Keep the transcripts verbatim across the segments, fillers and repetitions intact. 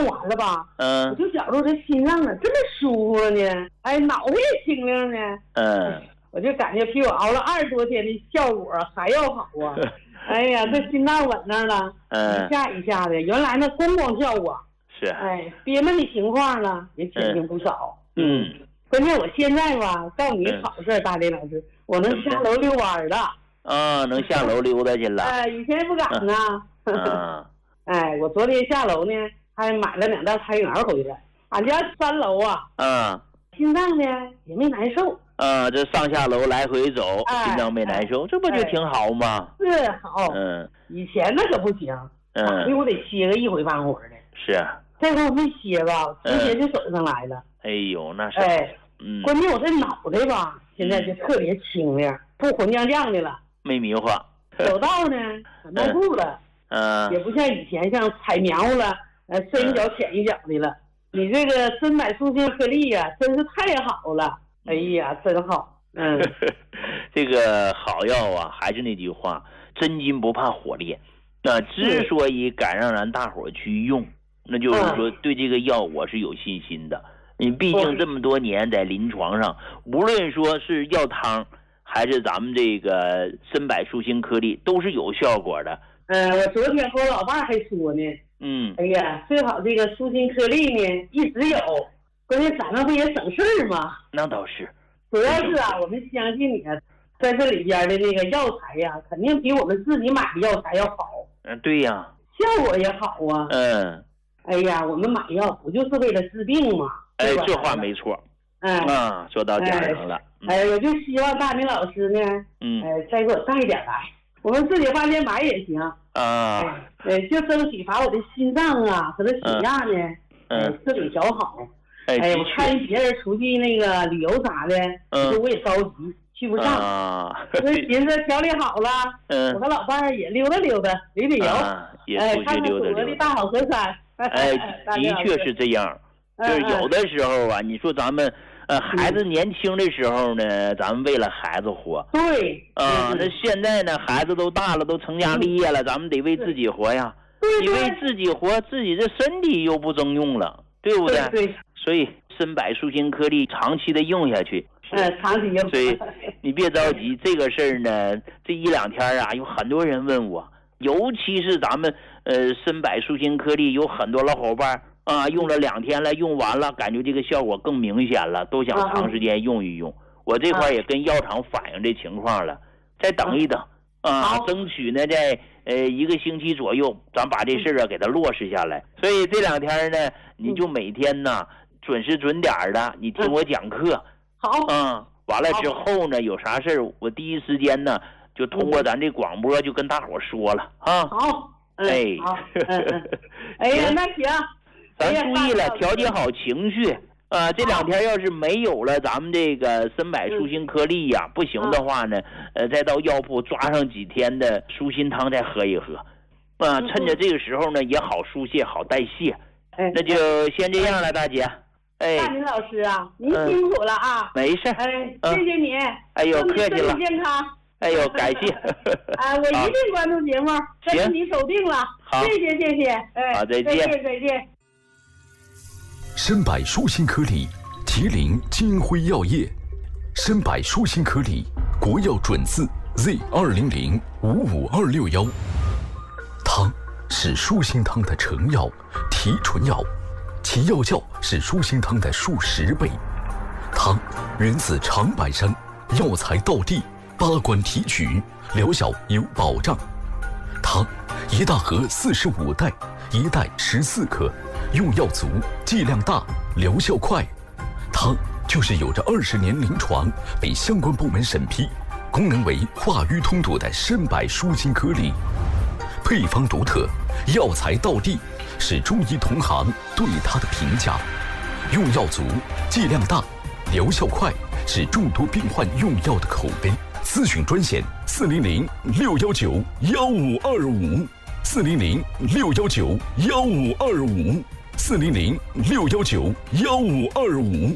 完了吧， 嗯， 我就觉着我这心脏啊这么舒服呢，哎，脑袋也清亮呢。 嗯， 我就感觉比我熬了二十多天的效果还要好啊！哎呀，这心脏稳那儿了， 嗯， 一下一下的，原来那光光效果， 是， 哎，憋闷的情况呢也减轻不少。 嗯， 关键我现在吧，告诉你好事，大林老师，我能下楼遛弯了。 啊，能下楼溜达去了。 哎，以前不敢呢。 嗯， 哎，我昨天下楼呢，还买了两袋菜园回来。俺家三楼啊。 嗯。 心脏呢也没难受。 啊，这上下楼来回走， 哎、 心脏没难受， 哎、 这不就挺好吗？ 是好。 嗯。 以前那可不行。 嗯。 因为我得歇个一回半会儿的。 是啊。 这回我没歇吧，直接就走上来了。 嗯、哎呦，那是。 哎。 嗯。 关键我这脑袋吧，现在就特别清亮，不混浆浆的了。 没迷糊。 走道呢，很迈步了。 嗯。 也不像以前像踩苗了，呃，深一脚浅一脚的了。嗯、你这个深柏舒心颗粒呀、啊，真是太好了。哎呀，真好。嗯。 这个好药啊，还是那句话，真金不怕火炼。那之所以敢让咱大伙儿去用，那就是说对这个药我是有信心的。你毕竟这么多年在临床上，无论说是药汤还是咱们这个深柏舒心颗粒，都是有效果的。 嗯、呃，我昨天和我老伴还说呢， 嗯， 哎呀，最好这个舒心颗粒呢一直有，关键咱们不也省事儿吗？ 那倒是， 主要是啊，我们相信你啊，在这里边的那个药材呀、啊，肯定比我们自己买的药材要好。 嗯，对呀， 效果也好啊。 嗯， 哎呀，我们买药不就是为了治病吗？ 哎，这话没错。 哎， 啊，说到点上了。 哎，我就希望大明老师呢， 嗯， 哎，再给我带点来，我们自己花钱买也行。 啊， 哎，就争取把我的心脏啊和这血压呢， 嗯， 彻底调好。 哎， 哎，我看别人出去那个旅游啥的， 嗯， 我也着急，去不上。 啊， 我寻思调理好了， 嗯， 我和老伴儿也溜达溜达，旅旅游， 哎， 看看祖国的大好河山。 哎，的确是这样。就是有的时候啊，你说咱们呃孩子年轻的时候呢，咱们为了孩子活。 对。 啊，那现在呢，孩子都大了，都成家立业了，咱们得为自己活呀。你为自己活，自己的身体又不中用了，对不对？ 对。 所以深柏舒心颗粒长期的用下去。 嗯，长期用。 所以你别着急，这个事儿呢，这一两天啊，有很多人问我，尤其是咱们呃深柏舒心颗粒，有很多老伙伴。啊，用了两天了，用完了，感觉这个效果更明显了，都想长时间用一用。啊、我这块也跟药厂反映这情况了，再等一等啊，争取呢在呃一个星期左右，咱把这事儿啊给它落实下来。所以这两天呢，你就每天呢准时准点的，你听我讲课。 好。 啊，完了之后呢，有啥事儿我第一时间呢就通过咱这广播就跟大伙说了啊。 好。 嗯、哎。 好。嗯嗯。哎呀，那行。 咱注意了，调节好情绪啊！这两天要是没有了咱们这个深柏舒心颗粒呀、啊，不行的话呢，呃，再到药铺抓上几天的舒心汤再喝一喝，啊，趁着这个时候呢也好疏泄好代谢。 哎， 那就先这样了，大姐。哎， 大林老师啊，您辛苦了啊！ 没事。 哎，谢谢你。 哎呦，客气了。 健康。 哎呦，感谢。 啊，我一定关注节目，这是你守定了。 好， 谢谢谢谢。哎， 好，再见。 再见再见。 深柏舒心颗粒，麒麟金辉药业。深柏舒心颗粒，国药准字 Z 二零零五五二六幺。汤是舒心汤的成药、提纯药，其药效是舒心汤的数十倍。汤源自长白山，药材到地，八关提取，疗效有保障。汤一大盒四十五袋，一袋十四克。用药足，剂量大，疗效快。汤就是有着二十年临床，被相关部门审批，功能为化瘀通堵的深柏舒心颗粒。配方独特，药材到地，是中医同行对它的评价。用药足，剂量大，疗效快，是众多病患用药的口碑。咨询专线：四零零六幺九幺五二五，四零零六幺九幺五二五。四零零六幺九幺五二五。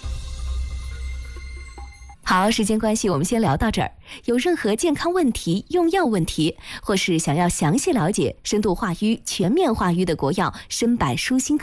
好，时间关系，我们先聊到这儿。有任何健康问题、用药问题，或是想要详细了解深度化瘀、全面化瘀的国药深柏舒心